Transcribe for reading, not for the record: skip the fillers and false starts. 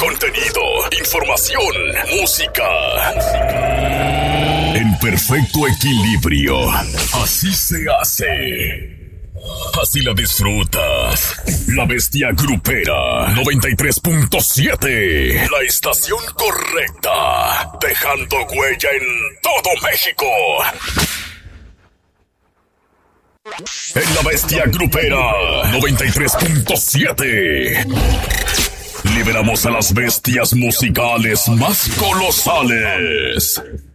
contenido, información, música. En perfecto equilibrio. Así se hace. Así la disfrutas. La Bestia Grupera 93.7. La estación correcta. Dejando huella en todo México. En La Bestia Grupera 93.7. Liberamos a las bestias musicales más colosales.